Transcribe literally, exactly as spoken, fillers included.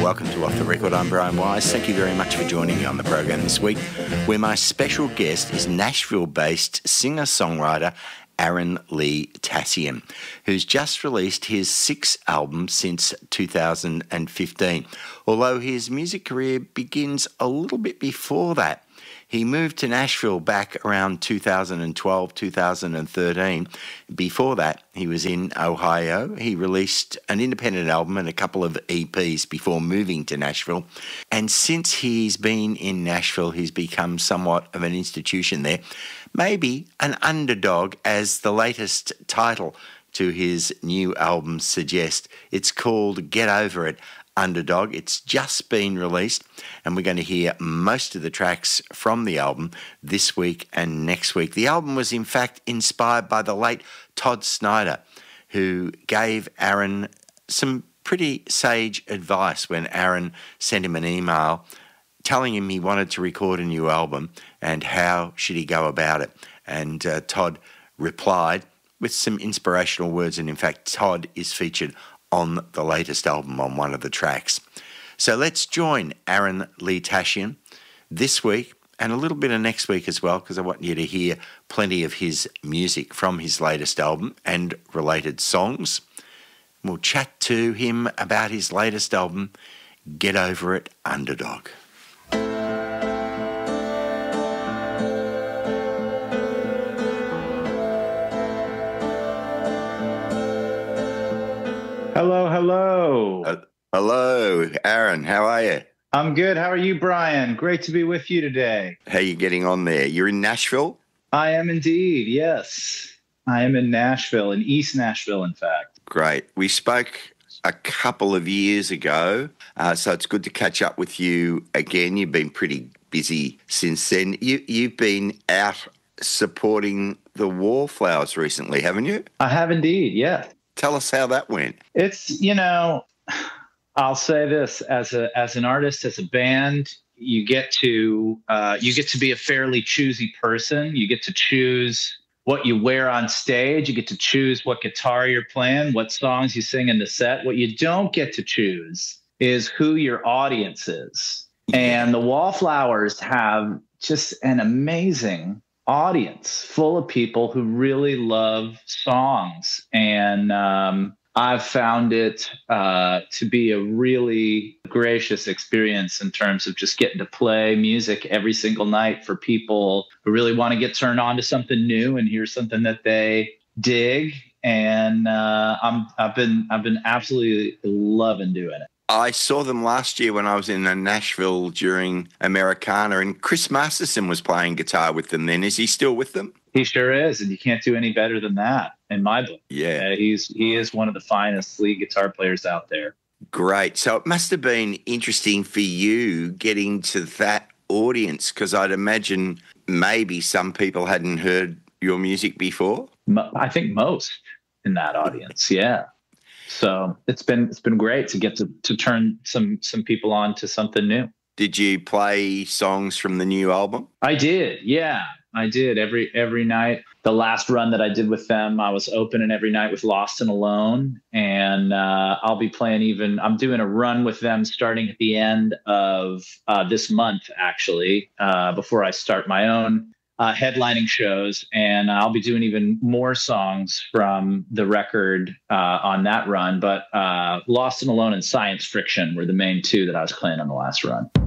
welcome to Off the Record. I'm Brian Wise. Thank you very much for joining me on the program this week, where my special guest is Nashville-based singer-songwriter Aaron Lee Tassian, who's just released his sixth album since two thousand fifteen. Although his music career begins a little bit before that. He moved to Nashville back around two thousand twelve, two thousand thirteen. Before that, he was in Ohio. He released an independent album and a couple of E Ps before moving to Nashville. And since he's been in Nashville, he's become somewhat of an institution there. Maybe an underdog, as the latest title to his new album suggests. It's called Get Over It, Underdog. It's just been released, and we're going to hear most of the tracks from the album this week and next week. The album was in fact inspired by the late Todd Snider, who gave Aaron some pretty sage advice when Aaron sent him an email telling him he wanted to record a new album and how should he go about it. And uh, Todd replied with some inspirational words, and in fact Todd is featured on the latest album on one of the tracks. So let's join Aaron Lee Tassian this week and a little bit of next week as well, because I want you to hear plenty of his music from his latest album and related songs. We'll chat to him about his latest album, Get Over It, Underdog. Hello, hello. Uh, hello, Aaron. How are you? I'm good. How are you, Brian? Great to be with you today. How are you getting on there? You're in Nashville? I am indeed, yes. I am in Nashville, in East Nashville, in fact. Great. We spoke a couple of years ago, uh, so it's good to catch up with you again. You've been pretty busy since then. You, you've been out supporting the Wallflowers recently, haven't you? I have indeed, yes. Tell us how that went. It's, you know, I'll say this, as a as an artist, as a band, you get to uh, you get to be a fairly choosy person. You get to choose what you wear on stage. You get to choose what guitar you're playing, what songs you sing in the set. What you don't get to choose is who your audience is. And the Wallflowers have just an amazing audience full of people who really love songs. And um, I've found it uh, to be a really gracious experience in terms of just getting to play music every single night for people who really want to get turned on to something new and hear something that they dig. And uh, I'm, I've been I've been absolutely loving doing it. I saw them last year when I was in Nashville during Americana, and Chris Masterson was playing guitar with them then. Is he still with them? He sure is, and you can't do any better than that in my book. Yeah. Uh, he's he is one of the finest lead guitar players out there. Great. So it must have been interesting for you getting to that audience, because I'd imagine maybe some people hadn't heard your music before. I think most in that audience, yeah. So it's been it's been great to get to, to turn some some people on to something new. Did you play songs from the new album? I did, yeah, I did every every night. The last run that I did with them, I was opening every night with Lost and Alone, and uh, I'll be playing even. I'm doing a run with them starting at the end of uh, this month, actually, uh, before I start my own Uh, headlining shows, and I'll be doing even more songs from the record uh, on that run. But uh, Lost and Alone and Science Friction were the main two that I was playing on the last run.